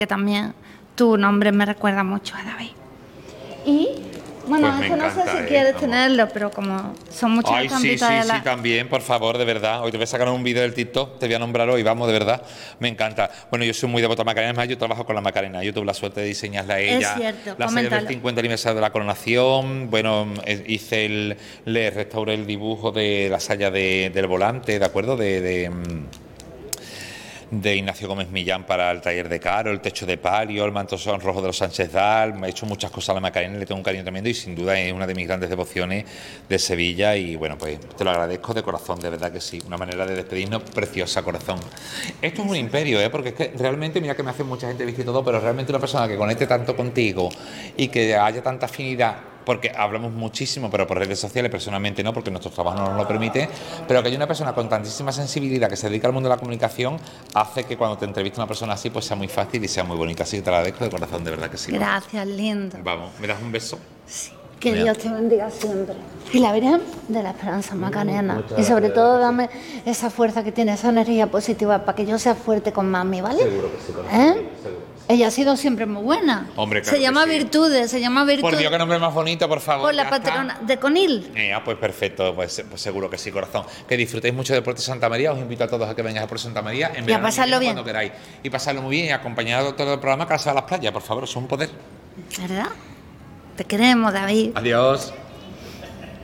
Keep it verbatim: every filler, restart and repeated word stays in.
que también tu nombre me recuerda mucho a David. Y bueno, Pues esto no sé si eh, quieres vamos. tenerlo, pero como son muchas Ay, sí, estampitas sí, de la... sí, también, por favor, de verdad. Hoy te voy a sacar un vídeo del TikTok, te voy a nombrar hoy, vamos, de verdad. Me encanta. Bueno, yo soy muy devoto a Macarena, además yo trabajo con la Macarena. Yo tuve la suerte de diseñarla a Es ella. cierto, La saya del coméntalo. cincuenta aniversario de la coronación. Bueno, eh, hice el, le restauré el dibujo de la saya de, del volante, ¿de acuerdo? De, de, mm, de Ignacio Gómez Millán para el taller de Caro, el techo de palio, el manto son rojo de los Sánchez Dal. Me ha hecho muchas cosas a la Macarena, le tengo un cariño tremendo y sin duda es una de mis grandes devociones de Sevilla y bueno, pues te lo agradezco de corazón, de verdad que sí. Una manera de despedirnos preciosa, corazón. Esto es un imperio, ¿eh? Porque es que realmente, mira que me hace mucha gente y todo, pero realmente una persona que conecte tanto contigo y que haya tanta afinidad, porque hablamos muchísimo, pero por redes sociales, personalmente no, porque nuestro trabajo no nos lo permite, pero que hay una persona con tantísima sensibilidad que se dedica al mundo de la comunicación, hace que cuando te entrevista una persona así, pues sea muy fácil y sea muy bonita. Así que te la agradezco de corazón, de verdad que sí. Gracias, lindo. Vamos, ¿me das un beso? Sí. Que Mira. Dios te bendiga siempre. Y la Virgen de la Esperanza, Macarena. Y sobre todo dame esa fuerza que tiene, esa energía positiva para que yo sea fuerte con mami, ¿vale? Seguro que sí, corazón, ¿Eh? seguro. Ella ha sido siempre muy buena. Hombre, claro se llama que sí. Virtudes, se llama Virtudes. Por Dios, qué nombre más bonito, por favor. Por la ya patrona está. de Conil. Eh, ah, pues perfecto, pues, pues seguro que sí, corazón. Que disfrutéis mucho del Puerto Santa María. Os invito a todos a que vengáis a Puerto Santa María en Y a verano, pasarlo bien. cuando queráis. Y pasarlo muy bien y acompañado todo el programa que a las playas, por favor, es un poder. ¿Verdad? Te queremos, David. Adiós.